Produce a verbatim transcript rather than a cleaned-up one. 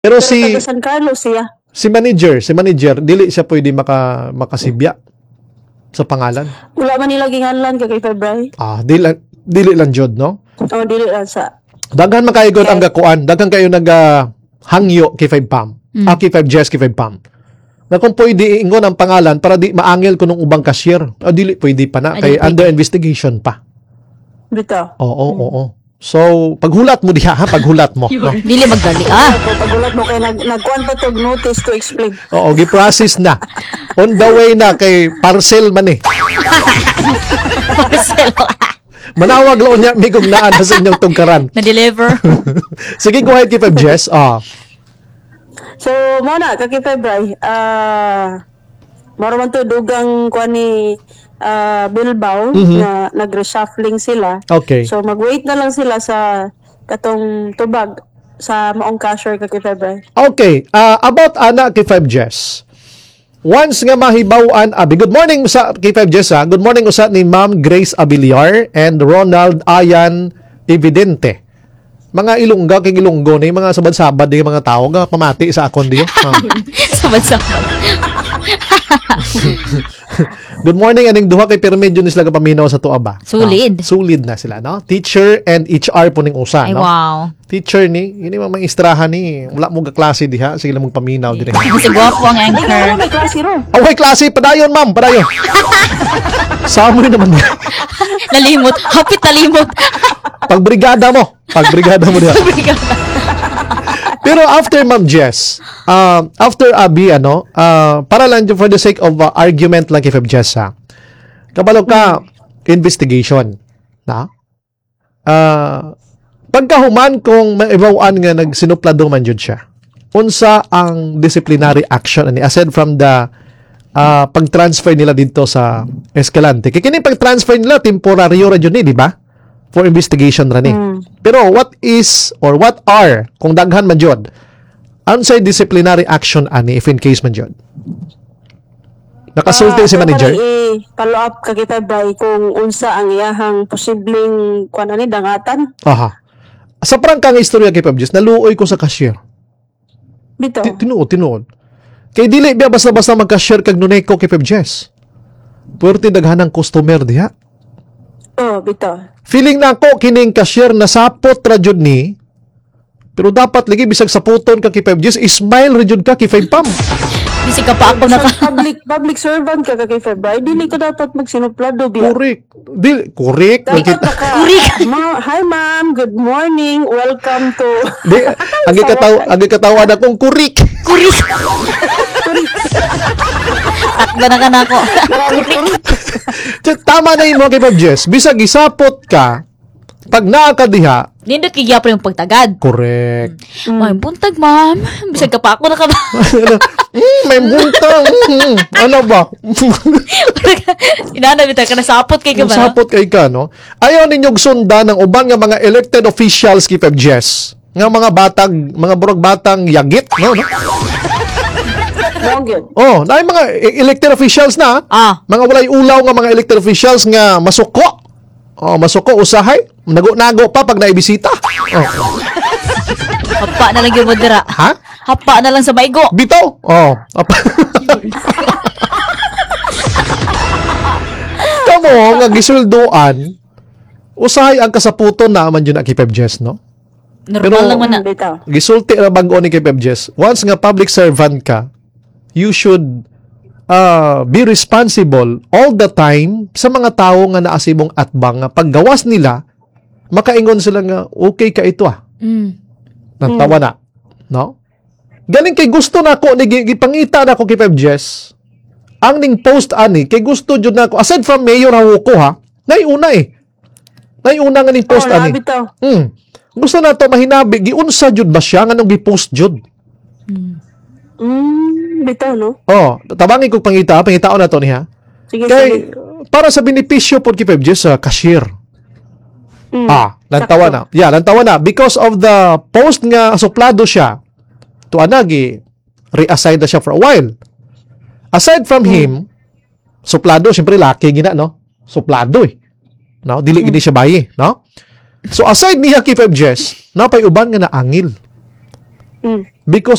Pero Pero si taga San Carlos siya. si manager, si manager dili siya pwede maka makasibya sa pangalan. Wala man nila ginganlan ka kay February. Ah, dili lang- dili lang jud, no? O dili lang sa Daghan man kayo ang gakuan, daghan kayo nag ah, hangyo kay five pam. Ah, kay five Jess kay five pam. Na kung pwede ingon ang pangalan para di maangel ko nung ubang cashier. Ah, dili pwede pa na Ah, kay di pwede. under investigation pa. bitaw. Oo, oo. So, paghulat mo diha ha, paghulat mo. No? Dili magdali. Ah, So, pagulat mo kay nag nagkuan pa tog notice to explain. Oo, gi-process na. On the way na kay parcel man eh. parcel. Manawag lang niya migong naa na sa inyong tungkaran. Na-deliver. Sige, go ahead kay five Jess. Ah. So, mo na kay February. Ah, maro man to dugang kuan ni ah, Bilbao na nag-reshuffling sila. Okay. So, mag-wait na lang sila sa katong tubag sa maong cashier kay February. Okay, ah, about ana kay five Jess. Once nga mahibaw-an, abi, good morning sa kay five Jess ha. Good morning usa ni Ma'am Grace Abiliar and Ronald Ayan Evidente. Mga Ilongga kay Ilonggo ni mga sabad-sabad di mga tao nga pamati sa akon di. Ah. Sabad-sabad. Good morning aning duha kay Permedyo ni sila ka paminaw sa tuwa ba? Sulid. Ah, sulid na sila, no? Teacher and H R po ning usa, Ay, no? wow. Teacher ni, yun yung mga istrahan ni, wala mo ga klase diha, sige lang magpaminaw dire. Kasi gwapo ang Ay, anchor. may klase ro. Okay, klase, padayon ma'am, padayon. Samoy naman. Nalimot. Hapit nalimot. Pagbrigada mo, pagbrigada mo diha. Pero after Ma'am Jess, uh, after Abi, ano, uh, para lang for the sake of uh, argument lang kay Feb Jess, ha? Kabalo ka, investigation, na? Uh, pagkahuman kung maibawaan nga nagsinuplado man jud siya, unsa ang disciplinary action ani aside from the uh, pag-transfer nila dito sa Escalante. Kaya kini pag-transfer nila, temporaryo ra jud ni, di ba? For investigation ra ni. Pero what is or what are kung daghan man jud unsay disciplinary action ani if in case man jud? Nakasulti si manager. Follow up ka kay February kung unsa ang iyahang posibleng kuan ani dangatan. Aha. Sa prangkang istorya kay Pabjis, naluoy ko sa cashier. Bitaw. Ti- Tinuod, tinuod. Kay dili biya basta-basta mag-cashier kag nuneko kay Pabjis. Puwerte daghanang customer diha. Oh, bitaw. Feeling na ako kining cashier na sapot ra jud ni. Pero dapat lagi bisag saputon ka kay Pabjis, smile ra jud ka kay Five Pam. Bisi ka pa ako naka... public public servant ka kay February, dili ka dapat magsinuplado biya. Correct. Dili, correct. Dapat Nakita- ka. Ma- Hi ma'am, good morning. Welcome to Di, ang ikataw, ang ikatawa na kong kurik. Kuris. Takda na ka na ako. Tama na yun mo kay Bob Jess. Bisag isapot ka, pag naa ka diha, Nindot kigya pa yung pagtagad. correct. May buntag, ma'am. Bisag ka pa ako naka... Ano? Mm, may buntang. Mm, ano ba? Inana, bita ka nasapot kay ka ba? Sapot kay ka, no? Ayaw ninyong sundan ng uban nga mga elected officials kay Bob Jess. Nga mga batang, mga burog batang yagit, no? no? Wrong yun. Oh, na mga e- elected officials na. Ah. Mga walay ulaw nga mga elected officials nga masuko. Oh, masuko usahay. Nago-nago pa pag naibisita. Oh. Hapa na lang yung modera. Ha? Hapa na lang sa maigo. Bitaw. Oh. Apa- Kamo nga gisulduan. Usahay ang kasaputon na man yun na kay Pep Jess, no? Normal Pero- lang man na. Bitaw. Gisulti ra bag-o ni kay Pep Jess. Once nga public servant ka, you should uh, be responsible all the time sa mga tao nga naasimong atbang nga paggawas nila, makaingon sila nga, okay ka ito ah. Mm. Nantawa na. No? Galing kay gusto na ako, ni gipangita na ako kay Pep Jess, ang ning post ani, kay gusto jud na ako, aside from Mayor Hawoko ha, naiuna eh. Naiuna nga ning post Oh, ani. bitaw. Hmm. Gusto na to mahinabi, giunsa jud ba siya nga nung gi-post jud? Mm, bitaw no. Oh, tabangin ko pangita, pangitaon na to niya. Sige, Kay sige. para sa benepisyo pod kay Pep Jess sa cashier. Mm, Ah, lantawa na. Yeah, lantawa na because of the post nga suplado siya. Tuwa na gi reassign na siya for a while. Aside from him, suplado syempre laki gina no. Suplado eh. No, dili gini siya bayi, no? So aside niya kay Pep Jess, napay uban nga naangil. Mm. because